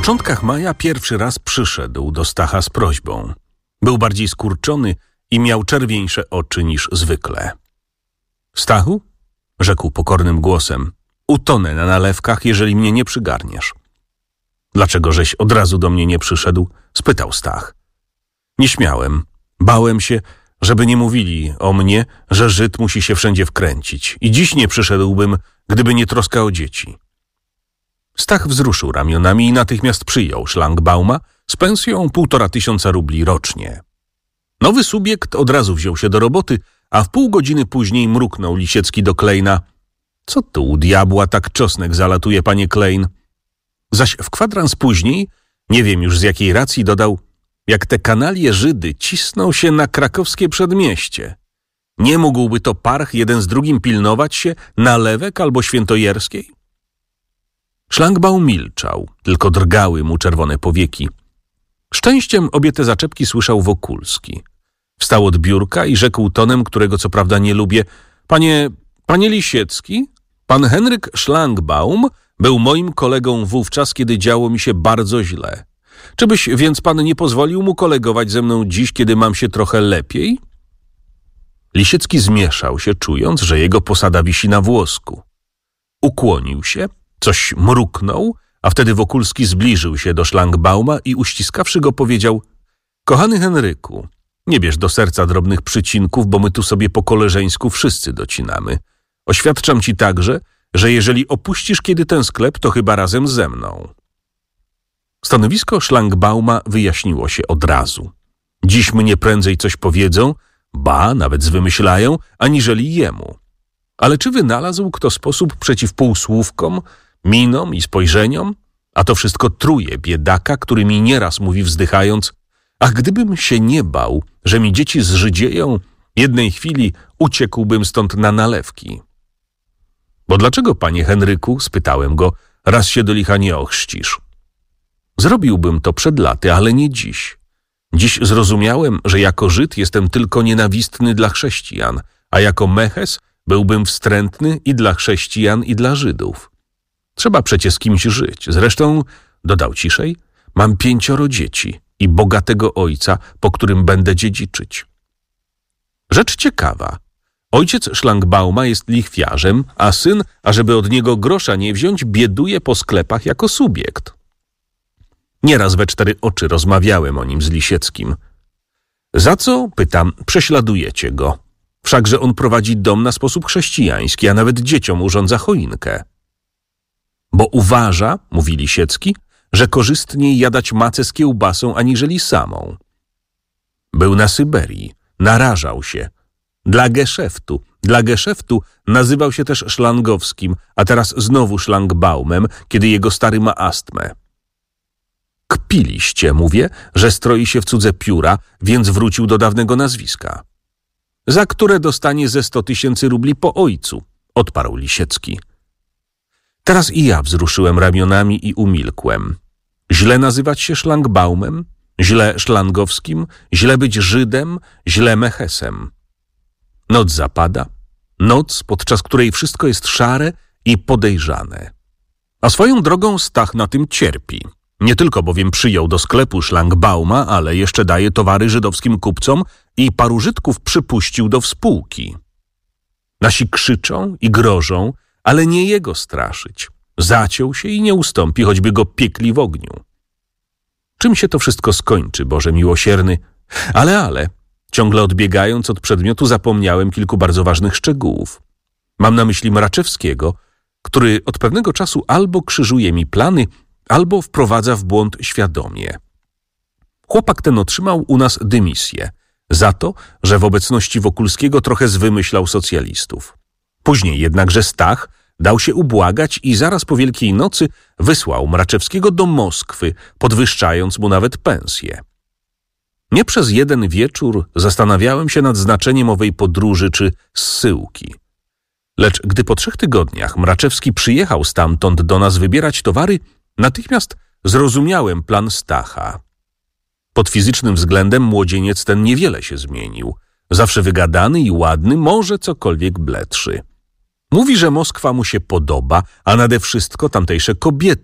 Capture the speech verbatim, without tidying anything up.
początkach maja pierwszy raz przyszedł do Stacha z prośbą. Był bardziej skurczony i miał czerwieńsze oczy niż zwykle. Stachu, rzekł pokornym głosem, utonę na nalewkach, jeżeli mnie nie przygarniesz. Dlaczego żeś od razu do mnie nie przyszedł? Spytał Stach. Nie śmiałem. Bałem się, żeby nie mówili o mnie, że Żyd musi się wszędzie wkręcić. I dziś nie przyszedłbym, gdyby nie troska o dzieci. Stach wzruszył ramionami i natychmiast przyjął szlangbauma z pensją półtora tysiąca rubli rocznie. Nowy subiekt od razu wziął się do roboty, a w pół godziny później mruknął Lisiecki do Klejna. Co tu u diabła tak czosnek zalatuje, panie Klejn? Zaś w kwadrans później, nie wiem już z jakiej racji, dodał, jak te kanalie Żydy cisną się na krakowskie przedmieście. Nie mógłby to parch jeden z drugim pilnować się Nalewek albo Świętojerskiej? Szlangbaum milczał, tylko drgały mu czerwone powieki. Szczęściem obie te zaczepki słyszał Wokulski. Wstał od biurka i rzekł tonem, którego co prawda nie lubię, panie, panie Lisiecki, pan Henryk Szlangbaum był moim kolegą wówczas, kiedy działo mi się bardzo źle. Czy byś więc pan nie pozwolił mu kolegować ze mną dziś, kiedy mam się trochę lepiej? Lisiecki zmieszał się, czując, że jego posada wisi na włosku. Ukłonił się, coś mruknął, a wtedy Wokulski zbliżył się do Szlangbauma i uściskawszy go powiedział, kochany Henryku, nie bierz do serca drobnych przycinków, bo my tu sobie po koleżeńsku wszyscy docinamy. Oświadczam ci także, że jeżeli opuścisz kiedy ten sklep, to chyba razem ze mną. Stanowisko Szlangbauma wyjaśniło się od razu. Dziś mnie prędzej coś powiedzą, ba, nawet zwymyślają, aniżeli jemu. Ale czy wynalazł kto sposób przeciw półsłówkom, minom i spojrzeniom? A to wszystko truje biedaka, który mi nieraz mówi wzdychając, ach, gdybym się nie bał, że mi dzieci zżydzieją, jednej chwili uciekłbym stąd na nalewki. Bo dlaczego, panie Henryku, spytałem go, raz się do licha nie ochrzcisz? Zrobiłbym to przed laty, ale nie dziś. Dziś zrozumiałem, że jako Żyd jestem tylko nienawistny dla chrześcijan, a jako Meches byłbym wstrętny i dla chrześcijan, i dla Żydów. Trzeba przecie z kimś żyć. Zresztą, dodał ciszej, mam pięcioro dzieci i bogatego ojca, po którym będę dziedziczyć. Rzecz ciekawa. Ojciec Szlangbauma jest lichwiarzem, a syn, ażeby od niego grosza nie wziąć, bieduje po sklepach jako subiekt. Nieraz we cztery oczy rozmawiałem o nim z Lisieckim. Za co, pytam, prześladujecie go? Wszakże on prowadzi dom na sposób chrześcijański, a nawet dzieciom urządza choinkę. Bo uważa, mówi Lisiecki, że korzystniej jadać macę z kiełbasą, aniżeli samą. Był na Syberii, narażał się. Dla geszeftu, dla geszeftu nazywał się też Szlangowskim, a teraz znowu Szlangbaumem, kiedy jego stary ma astmę. Kpiliście, mówię, że stroi się w cudze pióra, więc wrócił do dawnego nazwiska. Za które dostanie ze sto tysięcy rubli po ojcu, odparł Lisiecki. Teraz i ja wzruszyłem ramionami i umilkłem. Źle nazywać się Szlangbaumem, źle Szlangowskim, źle być Żydem, źle Mechesem. Noc zapada, noc, podczas której wszystko jest szare i podejrzane. A swoją drogą Stach na tym cierpi. Nie tylko bowiem przyjął do sklepu Szlangbauma, ale jeszcze daje towary żydowskim kupcom i paru Żydków przypuścił do współki. Nasi krzyczą i grożą, ale nie jego straszyć. Zaciął się i nie ustąpi, choćby go piekli w ogniu. Czym się to wszystko skończy, Boże miłosierny? Ale, ale, ciągle odbiegając od przedmiotu, zapomniałem kilku bardzo ważnych szczegółów. Mam na myśli Mraczewskiego, który od pewnego czasu albo krzyżuje mi plany, albo wprowadza w błąd świadomie. Chłopak ten otrzymał u nas dymisję za to, że w obecności Wokulskiego trochę zwymyślał socjalistów. Później jednakże Stach dał się ubłagać i zaraz po Wielkiej Nocy wysłał Mraczewskiego do Moskwy, podwyższając mu nawet pensję. Nie przez jeden wieczór zastanawiałem się nad znaczeniem owej podróży czy zsyłki. Lecz gdy po trzech tygodniach Mraczewski przyjechał stamtąd do nas wybierać towary, natychmiast zrozumiałem plan Stacha. Pod fizycznym względem młodzieniec ten niewiele się zmienił. Zawsze wygadany i ładny, może cokolwiek bledszy. Mówi, że Moskwa mu się podoba, a nade wszystko tamtejsze kobiety